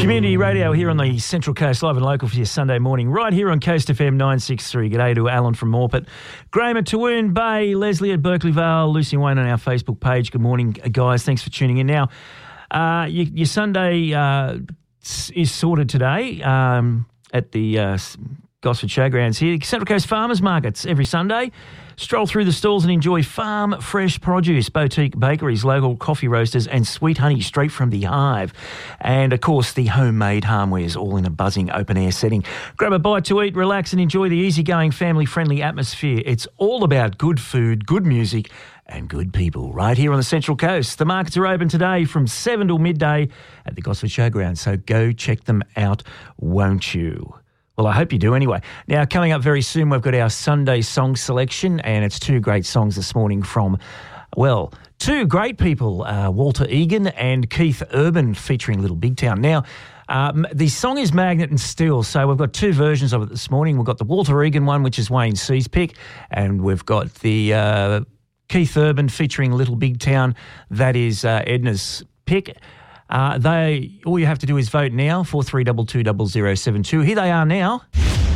Community radio here on the Central Coast, live and local for your Sunday morning, right here on Coast FM 963. G'day to Alan from Morpeth, Graham at Tawoon Bay, Leslie at Berkeley Vale, Lucy and Wayne on our Facebook page. Good morning, guys. Thanks for tuning in. Now, your Sunday is sorted today at the Gosford Showgrounds here. Central Coast Farmers Markets every Sunday. Stroll through the stalls and enjoy farm fresh produce, boutique bakeries, local coffee roasters and sweet honey straight from the hive. And, of course, the homemade harmwares all in a buzzing open-air setting. Grab a bite to eat, relax and enjoy the easygoing, family-friendly atmosphere. It's all about good food, good music and good people right here on the Central Coast. The markets are open today from 7 till midday at the Gosford Showgrounds, so go check them out, won't you? Well, I hope you do anyway. Now, coming up very soon, we've got our Sunday song selection, and it's two great songs this morning from, well, two great people, Walter Egan and Keith Urban, featuring Little Big Town. Now, the song is Magnet and Steel, so we've got two versions of it this morning. We've got the Walter Egan one, which is Wayne C's pick, and we've got the Keith Urban featuring Little Big Town. That is Edna's pick. All you have to do is vote now, 43220072. Here they are now.